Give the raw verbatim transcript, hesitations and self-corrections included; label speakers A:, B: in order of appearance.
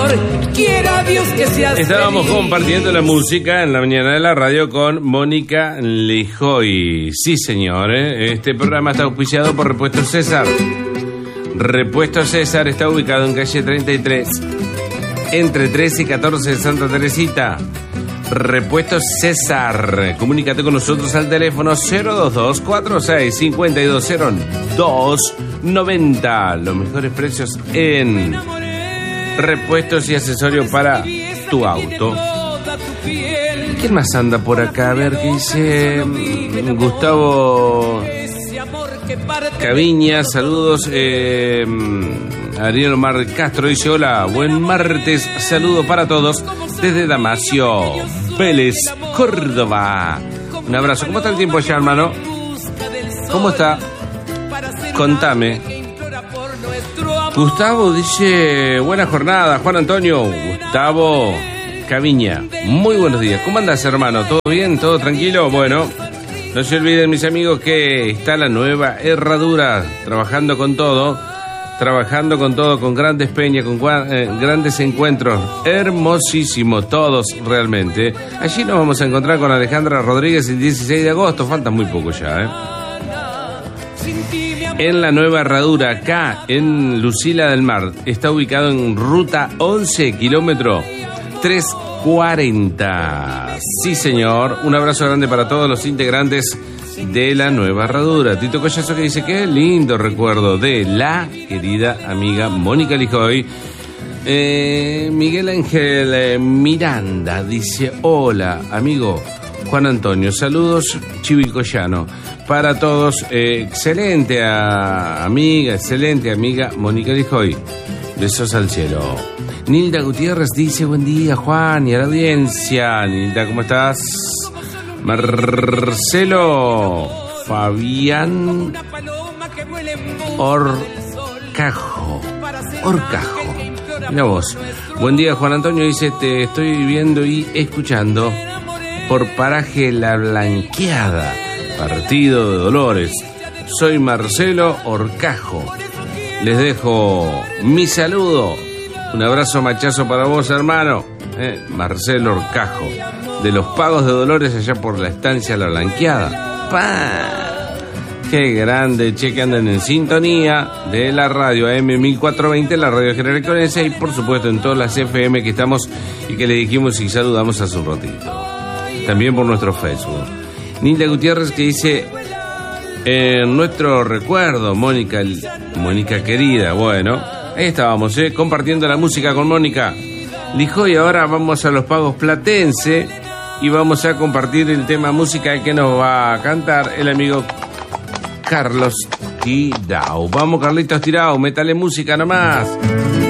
A: quiera Dios que seas
B: Estábamos
A: feliz.
B: compartiendo la música en la mañana de la radio con Mónica Lijoy. Sí, señor, ¿eh? Este programa está auspiciado por Repuestos César. Repuestos César está ubicado en calle treinta y tres, entre trece y catorce de Santa Teresita. Repuestos César. Comunícate con nosotros al teléfono cero dos dos, cuatro seis, cinco dos cero dos nueve cero. Los mejores precios en repuestos y accesorios para tu auto. ¿Quién más anda por acá? A ver qué dice Gustavo Caviña. Saludos. eh, Ariel Omar Castro dice: hola, buen martes, saludo para todos desde Damasio Vélez, Córdoba. Un abrazo. ¿Cómo está el tiempo allá, hermano? ¿Cómo está? Contame. Gustavo dice: buena jornada, Juan Antonio. Gustavo Caviña, muy buenos días. ¿Cómo andas, hermano? ¿Todo bien? ¿Todo tranquilo? Bueno, no se olviden, mis amigos, que está la nueva Herradura, trabajando con todo, trabajando con todo, con grandes peñas, con eh, grandes encuentros, hermosísimo, todos realmente. Allí nos vamos a encontrar con Alejandra Rodríguez el dieciséis de agosto, falta muy poco ya, ¿eh? En la nueva Herradura, acá en Lucila del Mar, está ubicado en ruta once, kilómetro trescientos cuarenta. Sí, señor. Un abrazo grande para todos los integrantes de la nueva Herradura. Tito Collazo, que dice: qué lindo recuerdo de la querida amiga Mónica Lijoy. Eh, Miguel Ángel eh, Miranda dice: hola, amigo Juan Antonio, saludos chivilcoyano para todos. Eh, excelente a, amiga, excelente amiga Mónica Lijoy. Besos al cielo. Nilda Gutiérrez dice: buen día, Juan, y a la audiencia. Nilda, ¿cómo estás? Marcelo Fabián Orcajo. Orcajo. Mira vos. Buen día, Juan Antonio. Dice: te estoy viendo y escuchando por paraje La Blanqueada, partido de Dolores. Soy Marcelo Orcajo. Les dejo mi saludo. Un abrazo machazo para vos, hermano. Eh, Marcelo Orcajo, de los Pagos de Dolores, allá por la estancia La Blanqueada. ¡Pah! ¡Qué grande! Che, que andan en sintonía de la radio A M mil cuatrocientos veinte, la radio General Conense, y por supuesto en todas las F M que estamos y que le dijimos y saludamos hace un ratito. También por nuestro Facebook. Nilda Gutiérrez, que dice: en nuestro recuerdo, Mónica, Mónica querida. Bueno, ahí estábamos, ¿eh? Compartiendo la música con Mónica Lijoy. Ahora vamos a los Pagos Platense y vamos a compartir el tema música que nos va a cantar el amigo Carlos Tirao. Vamos, Carlitos Tirao, métale música nomás.